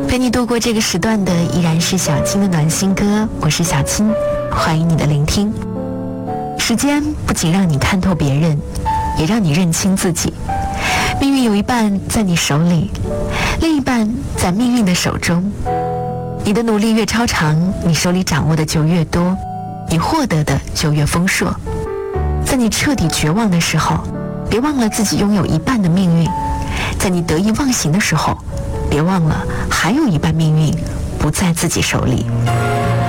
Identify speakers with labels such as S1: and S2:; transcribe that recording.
S1: 陪你度过这个时段的依然是小青的暖心歌，我是小青，欢迎你的聆听。时间不仅让你看透别人，也让你认清自己。命运有一半在你手里，另一半在命运的手中。你的努力越超常，你手里掌握的就越多，你获得的就越丰硕。在你彻底绝望的时候，别忘了自己拥有一半的命运；在你得意忘形的时候，别忘了还有一半命运不在自己手里。